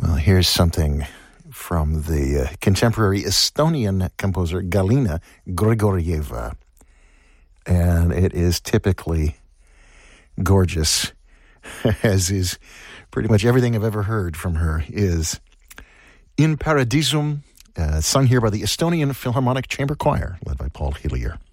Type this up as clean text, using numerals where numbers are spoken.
Well, here's something from the contemporary Estonian composer Galina Grigorieva. And it is typically gorgeous, as is pretty much everything I've ever heard from her is In Paradisum, sung here by the Estonian Philharmonic Chamber Choir, led by Paul Hillier.